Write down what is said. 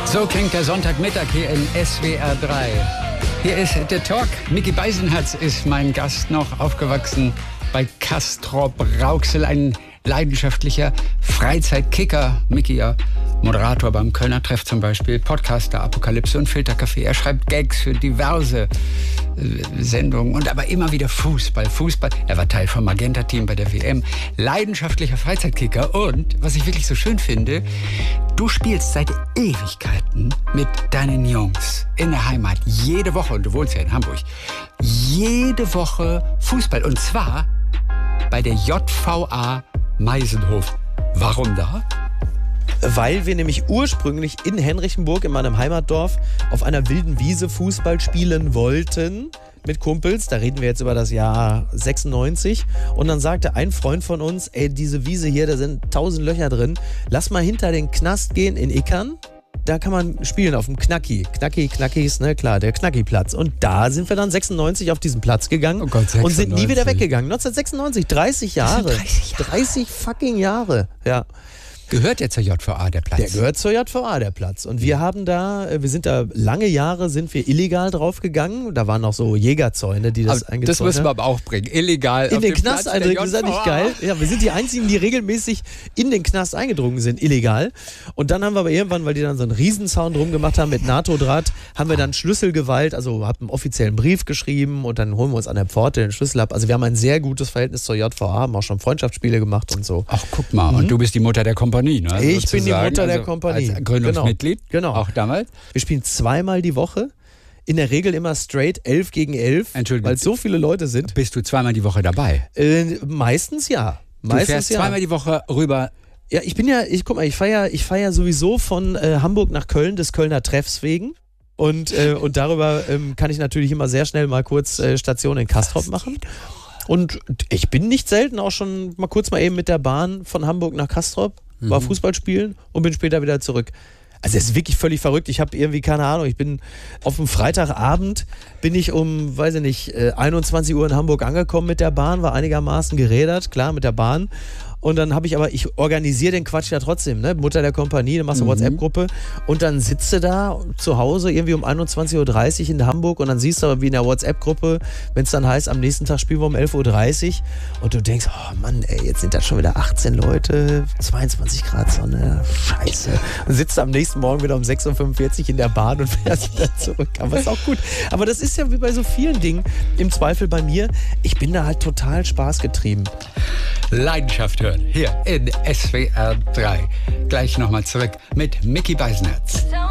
So klingt der Sonntagmittag hier in SWR 3. Hier ist der Talk. Micky Beisenherz ist mein Gast, noch aufgewachsen bei Castrop-Rauxel, ein leidenschaftlicher Freizeitkicker. Micky, ja, Moderator beim Kölner Treff zum Beispiel, Podcaster, Apokalypse und Filtercafé. Er schreibt Gags für diverse Sendungen und aber immer wieder Fußball. Er war Teil vom Magenta-Team bei der WM. Leidenschaftlicher Freizeitkicker und, was ich wirklich so schön finde, du spielst seit Ewigkeiten mit deinen Jungs in der Heimat. Jede Woche, und du wohnst ja in Hamburg, jede Woche Fußball. Und zwar bei der JVA Meisenhof. Warum da? Weil wir nämlich ursprünglich in Henrichenburg, in meinem Heimatdorf, auf einer wilden Wiese Fußball spielen wollten mit Kumpels. Da reden wir jetzt über das Jahr 96. Und dann sagte ein Freund von uns, ey, diese Wiese hier, da sind 1000 Löcher drin. Lass mal hinter den Knast gehen in Ickern. Da kann man spielen auf dem Knacki. Knacki ist, ne, klar, der Knacki-Platz. Und da sind wir dann 96 auf diesen Platz gegangen. Oh Gott, 96. Und sind nie wieder weggegangen. 1996, 30 Jahre. 30 fucking Jahre, ja. Gehört der zur JVA, der Platz? Der gehört zur JVA, der Platz. Und wir sind da lange Jahre sind wir illegal draufgegangen. Da waren noch so Jägerzäune, die das eingezäunt haben. Das müssen wir aber auch bringen. Illegal in auf den den Knast Platz eindringen, ist das nicht geil? Ja, wir sind die Einzigen, die regelmäßig in den Knast eingedrungen sind, illegal. Und dann haben wir aber irgendwann, weil die dann so einen Riesenzaun drum gemacht haben mit NATO-Draht, haben wir dann Schlüsselgewalt, also haben einen offiziellen Brief geschrieben und dann holen wir uns an der Pforte den Schlüssel ab. Also wir haben ein sehr gutes Verhältnis zur JVA, haben auch schon Freundschaftsspiele gemacht und so. Ach, guck mal. Und du bist die Mutter der Kompanie, ne? Ich bin die Mutter der Kompanie. Als Gründungsmitglied? Genau. Auch damals? Wir spielen zweimal die Woche. In der Regel immer straight 11 gegen 11. Entschuldigung. Weil so viele Leute sind. Bist du zweimal die Woche dabei? Meistens ja. Du fährst zweimal die Woche rüber. Ja, ich fahre ja sowieso von Hamburg nach Köln des Kölner Treffs wegen. Und darüber kann ich natürlich immer sehr schnell mal kurz Station in Castrop machen. Und ich bin nicht selten auch schon mal eben mit der Bahn von Hamburg nach Castrop, war Fußball spielen und bin später wieder zurück. Also es ist wirklich völlig verrückt. Ich habe irgendwie, keine Ahnung, ich bin auf einem Freitagabend, bin ich um, 21 Uhr in Hamburg angekommen mit der Bahn, war einigermaßen gerädert, klar, mit der Bahn. Und dann ich organisiere den Quatsch ja trotzdem, ne? Mutter der Kompanie, dann machst du eine WhatsApp-Gruppe und dann sitzt du da zu Hause irgendwie um 21.30 Uhr in Hamburg und dann siehst du aber wie in der WhatsApp-Gruppe, wenn es dann heißt, am nächsten Tag spielen wir um 11.30 Uhr und du denkst, oh Mann, ey, jetzt sind da schon wieder 18 Leute, 22 Grad Sonne, scheiße. Und sitzt am nächsten Morgen wieder um 6.45 Uhr in der Bahn und fährst wieder zurück. Aber ist auch gut. Aber das ist ja wie bei so vielen Dingen, im Zweifel bei mir, ich bin da halt total spaßgetrieben. Leidenschaft hören, hier in SWR 3. Gleich nochmal zurück mit Micky Beisenherz.